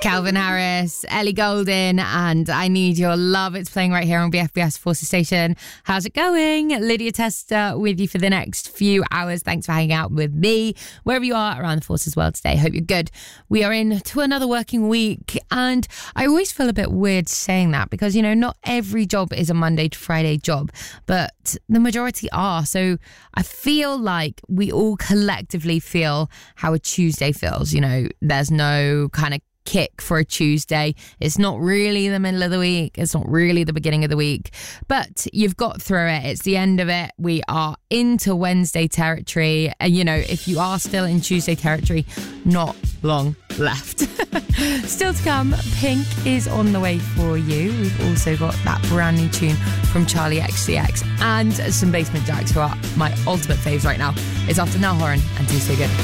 Calvin Harris, Ellie Goulding, and I Need Your Love. It's playing right here on BFBS Forces Station. How's it going? Lydia Tester with you for the next few hours. Thanks for hanging out with me wherever you are around the Forces world today. Hope you're good. We are into another working week, and I always feel a bit weird saying that because, you know, not every job is a Monday to Friday job, but the majority are. So I feel like we all collectively feel how a Tuesday feels. You know, there's no kind of kick for a Tuesday. It's not really the middle of the week. It's not really the beginning of the week, but you've got through it. It's the end of it. We are into Wednesday territory. And, you know, if you are still in Tuesday territory, not long left. Still to come, Pink is on the way for you. We've also got that brand new tune from Charlie XCX and some Basement Jacks, who are my ultimate faves right now. It's after Niall Horan and Do So Good.